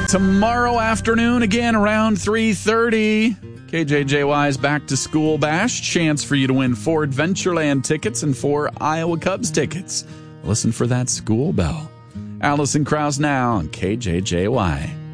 Tomorrow afternoon, again around 3:30, KJJY's Back to School Bash. Chance for you to win 4 Adventureland tickets and 4 Iowa Cubs tickets. Listen for that school bell. Allison Krause now on KJJY.